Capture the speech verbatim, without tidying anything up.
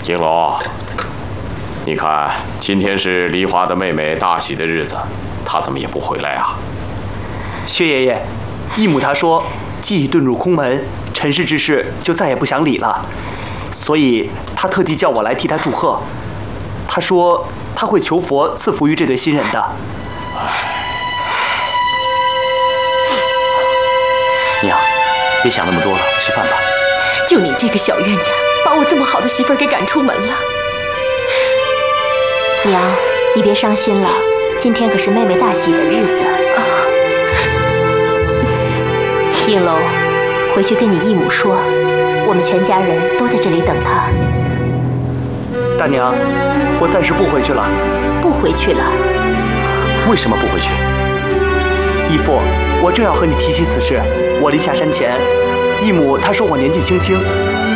应龙，你看，今天是梨花的妹妹大喜的日子，她怎么也不回来啊？ 薛爷爷，义母她说，既已遁入空门，尘世之事就再也不想理了，所以她特地叫我来替她祝贺。她说她会求佛赐福于这对新人的。 娘，别想那么多了，吃饭吧。 就你这个小冤家，把我这么好的媳妇儿给赶出门了。 娘，你别伤心了，今天可是妹妹大喜的日子。啊，应龙，回去跟你义母说，我们全家人都在这里等她。 大娘，我暂时不回去了。 不回去了？ 为什么不回去？ 义父，我正要和你提起此事。我离下山前，义母她说我年纪轻轻，